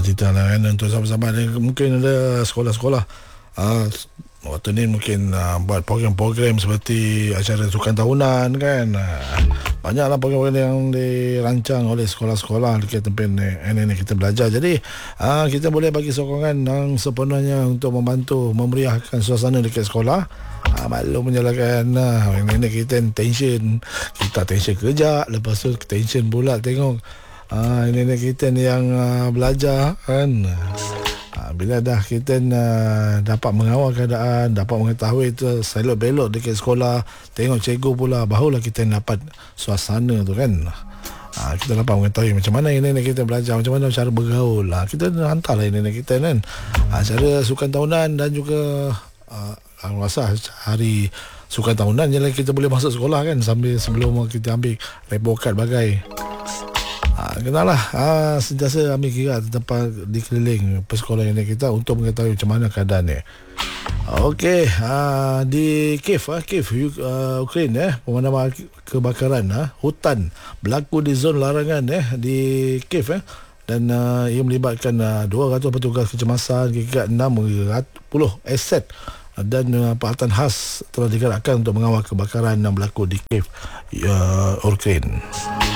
Cerita lah kan untuk sahabat-sahabat ni, mungkin ada sekolah-sekolah waktu ni mungkin buat program-program seperti acara sukan tahunan kan. Banyaklah program-program yang dirancang oleh sekolah-sekolah dekat tempat ni kita belajar. Jadi kita boleh bagi sokongan yang sepenuhnya untuk membantu memeriahkan suasana dekat sekolah. Maklum menyalakan nenek kita tension, kita tension kerja, lepas tu tension pula tengok nenek kita ni yang belajar kan. Bila dah kita dapat mengawal keadaan, dapat mengetahui itu selok belok dekat sekolah, tengok cikgu pula, barulah kita dapat suasana tu kan. Kita dapat mengetahui macam mana nenek kita belajar, macam mana cara bergaul. Kita hantarlah nenek kita kan. Cara sukan tahunan dan juga rasa hari sukan tahunan je lah kita boleh masuk sekolah kan, sambil sebelum kita ambil report card bagai. Kenalah sentiasa ambil kira tempat di keliling persekolahan ini kita untuk mengetahui macam mana keadaan ni. Okey, di Kiev Ukraine pemadaman kebakaran hutan berlaku di zon larangan di Kiev dan ia melibatkan 200 petugas kecemasan, kira 60 aset dan peralatan khas telah digerakkan untuk mengawal kebakaran yang berlaku di Kiev, Ukraine.